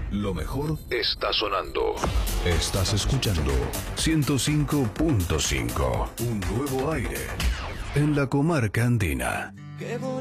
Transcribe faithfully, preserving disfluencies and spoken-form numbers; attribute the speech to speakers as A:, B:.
A: Lo mejor está sonando. Estás escuchando ciento cinco punto cinco. Un nuevo aire en la comarca andina.